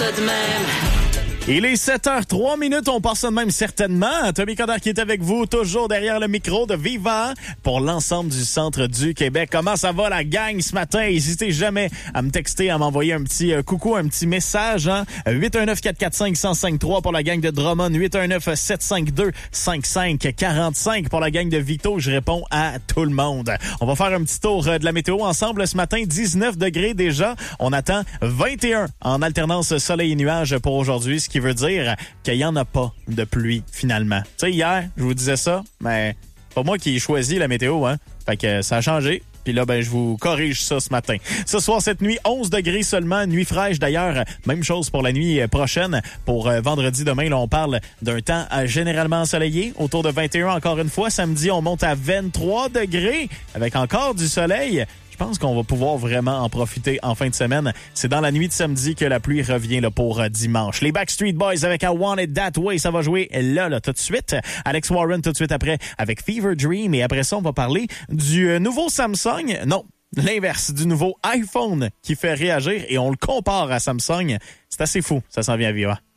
ça de même. Il est 7h03, on passe ça de même certainement. Tommy Coderre qui est avec vous, toujours derrière le micro de Viva pour l'ensemble du centre du Québec. Comment ça va la gang ce matin? N'hésitez jamais à me texter, à m'envoyer un petit coucou, un petit message. 819-445-1053 pour la gang de Drummond, 819-752-5545 pour la gang de Vito. Je réponds à tout le monde. On va faire un petit tour de la météo ensemble ce matin. 19 degrés déjà. On attend 21 en alternance soleil et nuages pour aujourd'hui, ce qui veut dire qu'il n'y en a pas de pluie, finalement. Tu sais, hier, je vous disais ça, mais c'est pas moi qui ai choisi la météo, hein. Fait que ça a changé. Puis là, je vous corrige ça ce matin. Ce soir, cette nuit, 11 degrés seulement. Nuit fraîche, d'ailleurs. Même chose pour la nuit prochaine. Pour vendredi, demain, là, on parle d'un temps généralement ensoleillé. Autour de 21 encore une fois. Samedi, on monte à 23 degrés avec encore du soleil. Je pense qu'on va pouvoir vraiment en profiter en fin de semaine. C'est dans la nuit de samedi que la pluie revient là, pour dimanche. Les Backstreet Boys avec I Want It That Way, ça va jouer là tout de suite. Alex Warren tout de suite après avec Fever Dream. Et après ça, on va parler du nouveau Samsung. Non, l'inverse, du nouveau iPhone qui fait réagir et on le compare à Samsung. C'est assez fou. Ça s'en vient à vivre.